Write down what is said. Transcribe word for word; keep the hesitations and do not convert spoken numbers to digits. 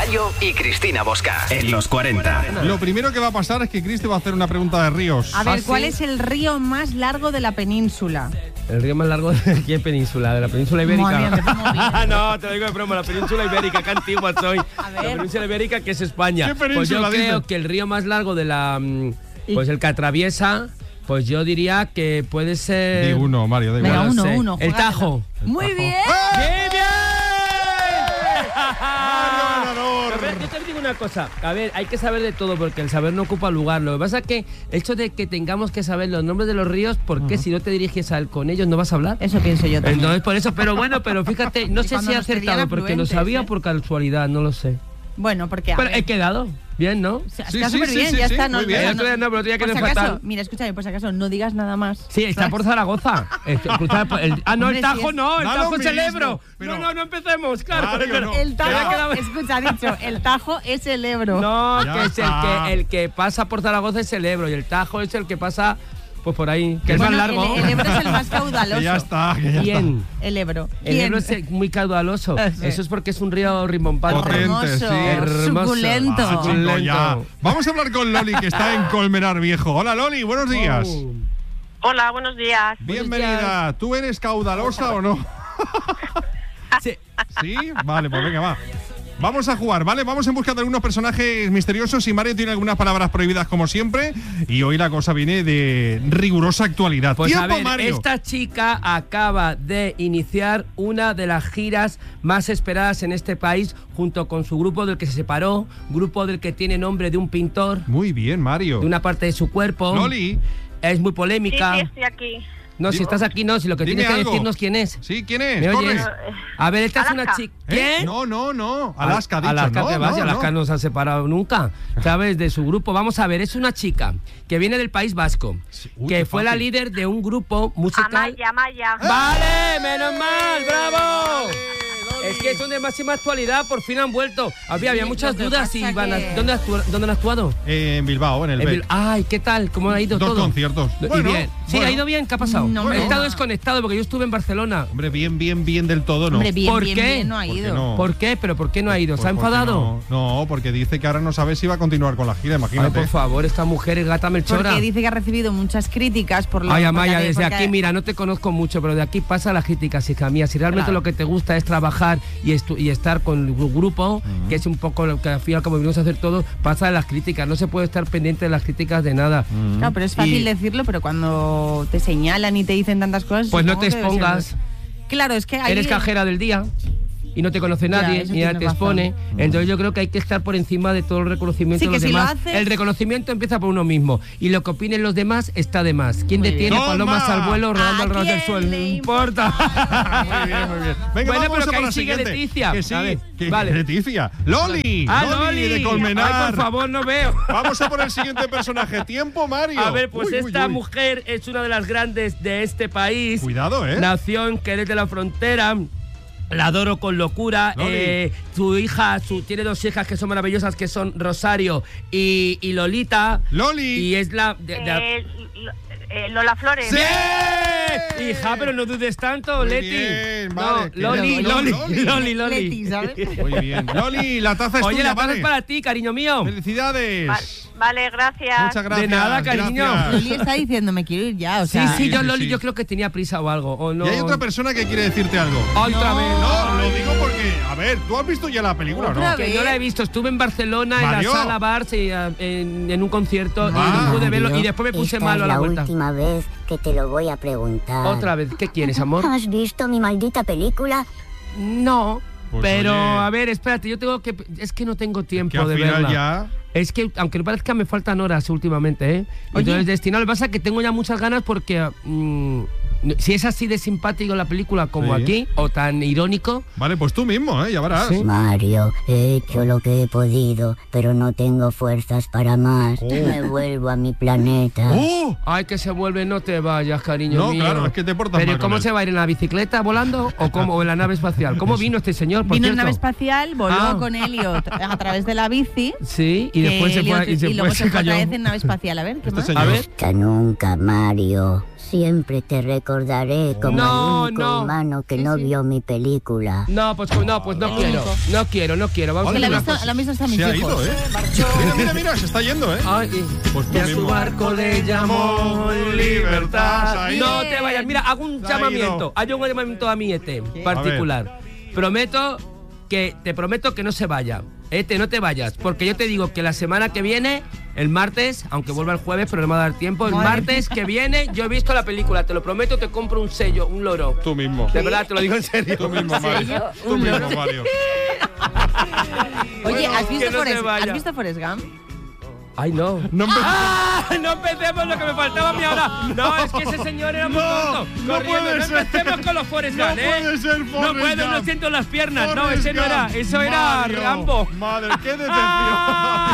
Mayo y Cristina Bosca en los cuarenta. Lo primero que va a pasar es que Cristi va a hacer una pregunta de ríos. A ver, ¿Ah, ¿cuál sí? es el río más largo de la península? El río más largo de qué península, de la península ibérica. Madre mía, empezamos bien. No, te lo digo de broma, la península ibérica, qué antigua soy. A ver. La península ibérica, que es España. ¿Qué península Pues yo dices? creo que el río más largo de la, mm, pues el que atraviesa, pues yo diría que puede ser. Di uno, Mario, da Venga, igual. uno, sé. uno, El juégatela. Tajo. Muy Tajo. bien. ¡Qué bien! ganador! A ver, yo te digo una cosa. A ver, hay que saber de todo porque el saber no ocupa lugar. Lo que pasa es que el hecho de que tengamos que saber los nombres de los ríos, porque si no te diriges a él con ellos no vas a hablar. Eso pienso yo también. Entonces, por eso, pero bueno, pero fíjate, no Y sé cuando si he nos pedían acertado porque lo afluentes, sabía ¿eh? por casualidad, no lo sé. Bueno, porque a Pero ver, he quedado bien, ¿no? está Sí, sí, súper sí, bien, sí, ya sí, está. muy bien. El otro día no, pero el otro día por quedé si acaso, fatal. mira, escúchame, por si acaso, no digas nada más. Sí, está por Zaragoza. Este, cruzar por el- ah, no, Hombre, el Tajo sí es- no, el Da Tajo lo es el mismo, Ebro. pero- No, no, no empecemos, claro. Mario, pero- no. El Ya me he Tajo, quedado- escucha, ha dicho, el Tajo es el Ebro. No, Ya que es el está. que, el que pasa por Zaragoza es el Ebro y el Tajo es el que pasa pues por ahí, que es Bueno, más largo. El, el Ebro es el más caudaloso. Que ya está, que ya ¿Quién? El Ebro. El ¿Quién? Ebro es muy caudaloso. Sí. Eso es porque es un río rimbombante. Potente, Hermoso, sí. Hermoso. suculento. está. Ah, chico, Lento. ya. Vamos a hablar con Loli, que está en Colmenar Viejo. Hola, Loli, buenos días. Oh. Hola, buenos días. Bienvenida. ¿Tú eres caudalosa o no? Sí. ¿Sí? Vale, pues venga, va. Vamos a jugar, ¿vale? Vamos en busca de algunos personajes misteriosos y Mario tiene algunas palabras prohibidas como siempre y hoy la cosa viene de rigurosa actualidad. Pues ¡Tiempo, a ver, Mario! esta chica acaba de iniciar una de las giras más esperadas en este país junto con su grupo del que se separó, grupo del que tiene nombre de un pintor, Muy bien, Mario. de una parte de su cuerpo. Loli, Es muy Sí, polémica. sí, estoy aquí. No, si Dime- estás aquí, no, si lo que dime tienes que algo. decirnos quién es. ¿sí? ¿Quién es? ¿Me Corre. oyes? A ver, esta es una Alaska. chica. ¿Eh? ¿Quién? No, no, no. Alaska, ha dicho. Alaska, no, que vas, no, Alaska no. no se ha separado nunca, ¿sabes? De su grupo. Vamos a ver, es una chica que viene del País Vasco, Sí, uy, que qué fue la fácil. líder de un grupo musical. Amaya, Amaya. ¡Vale! ¡Menos mal! ¡Bravo! Loli. Es que son de máxima actualidad, por fin han vuelto. Había, había muchas lo que dudas pasa y van a, que- ¿dónde, actúa- ¿dónde han actuado? Eh, en Bilbao, en el En B. Bil- Ay, ¿qué tal? ¿Cómo ha ido Dos todo? conciertos. Y Bueno, bien. Sí, bueno. ha ido bien. ¿Qué ha pasado? No, He no. estado desconectado porque yo estuve en Barcelona. Hombre, bien, bien, bien del todo, ¿no? Hombre, bien, ¿Por bien, qué? bien, no ha ¿Por qué ido. no? ¿Por qué? ¿Pero por qué no ha ido? Pues ¿Se ha porque enfadado? No, no, porque dice que ahora no sabe si va a continuar con la gira, Ay, imagínate. por favor, esta mujer es gata melchora. Porque dice que ha recibido muchas críticas por lo Ay, Amaya, porque- desde porque- aquí, mira, no te conozco mucho, pero de aquí pasa las críticas, hija mía. Si realmente Claro. lo que te gusta es trabajar y, estu- y estar con el gru- grupo, que es un poco lo que al fin y al cabo venimos a hacer todo, pasa de las críticas. No se puede estar pendiente de las críticas de nada. Claro, pero es fácil Y- decirlo, pero cuando te señalan y te dicen tantas cosas. Pues no supongo te que debe ser- expongas. Claro, es que ahí- Eres cajera del día y no te conoce Ya, nadie, eso ni nadie tienes te razón. expone. Entonces yo creo que hay que estar por encima de todo el reconocimiento Sí, de que los si lo demás. haces- El reconocimiento empieza por uno mismo. Y lo que opinen los demás está de más. ¿Quién Muy detiene bien. palomas ¡Toma! al vuelo rodando ¿A al ras del quién suelo? No le importa. Muy bien, muy bien. Venga, Bueno, vamos pero a que por ahí la sigue siguiente. Leticia. Que sí, A ver, que- vale. Leticia. Loli, ¡Ah, Loli, Loli! de Colmenar. Ay, por favor, no veo. Vamos a por el siguiente personaje. Tiempo, Mario. A ver, pues Uy, uy, esta uy. mujer es una de las grandes de este país. Cuidado, ¿eh? Nació en Jerez de la Frontera. La adoro con locura. Loli. Eh, su hija, su, tiene dos hijas que son maravillosas, que son Rosario y, y Lolita. Loli. Y es la... de- de- Eh, Lo- eh, Lola Flores. ¡Sí! Hija, pero no dudes tanto, Muy Leti. bien, no, vale, que Loli, ya- Loli, Loli. Loli, Loli. Leti, ¿sabes? Muy bien. Loli, la taza es Oye, tuya, la taza vale. es para ti, cariño mío. Felicidades. Va- Vale, gracias. Muchas gracias. De nada, cariño. gracias. Loli está diciendo, me quiero ir ya, o Sí, sea... sí, yo sí, Loli, sí. yo creo que tenía prisa o algo. O no. Y hay otra persona que quiere decirte algo. Ay, otra vez. No, lo digo porque, a ver, ¿tú has visto ya la película o no? Otra Que yo la he visto, estuve en Barcelona Mario. en la sala Bars y, eh, en, en un concierto Ah. y no pude verlo y Mario, después me puse esta malo a es la la vuelta. última vez que te lo voy a preguntar. Otra vez, ¿qué quieres, amor? ¿Has visto mi maldita película? No, Pues pero oye. a ver, espérate, yo tengo que es que no tengo tiempo Que al de final verla. ya... Es que, aunque no parezca, me faltan horas últimamente, ¿eh? Entonces, destinado. Lo que pasa es que tengo ya muchas ganas porque mm, si es así de simpático la película como Sí. aquí, o tan irónico, Vale, pues tú mismo, ¿eh? Ya verás. Sí. Mario, he hecho lo que he podido, pero no tengo fuerzas para más. Oh. Me vuelvo a mi planeta. ¡Oh! ay, que se vuelve, no te vayas, cariño No, mío. claro, es que te portas Pero mal ¿y cómo con él. se va a ir en la bicicleta volando o cómo o en la nave espacial? ¿Cómo vino este señor, por Vino en cierto? nave espacial, voló Ah. con Elliot a través de la bici. Sí, y que después se Elliot- fue y, se y luego fue, se se fue otra cayó. vez en nave espacial. A ver, ¿qué Este más? señor. A ver. Hasta nunca, Mario. Siempre te recordaré como No, el único no. humano que no vio mi película. No, pues no, pues no quiero. No quiero, no quiero. Vamos Oye, a Que hacer lo, una he visto, cosa. lo han visto hasta mis Se ha hijos. ido, ¿eh? Mira, mira, mira, se está yendo, ¿eh? Ay, Pues tú y a mismo. su barco le llamó libertad. Se ha ido. No te vayas. Mira, hago un Se ha llamamiento. ido. Hay un llamamiento a mi Ete particular. Prometo que te prometo que no se vaya. Ete, no te vayas, porque yo te digo que la semana que viene, el martes, aunque vuelva el jueves, pero no me va a dar tiempo, el Madre martes que viene, yo he visto la película, te lo prometo, te compro un sello, un loro. Tú mismo. De verdad, te lo digo en serio. Tú mismo, Mario. Tú Un mismo, loro. Mario. Oye, Bueno, ¿has visto, que no se Forrest, vaya. ¿has visto Forrest Gump? Ay, no. No empe- ¡Ah! No empecemos lo que me faltaba a mí ahora. No, es que ese señor era muy No, tonto. no Corriendo. puede no ser. empecemos con los Forrest No Gump, ¿eh? puede ser No Forrest puedo, no Gump. siento las piernas. No, Forrest ese no era. Gump. Eso era Mario, Rambo. Madre, qué decepción.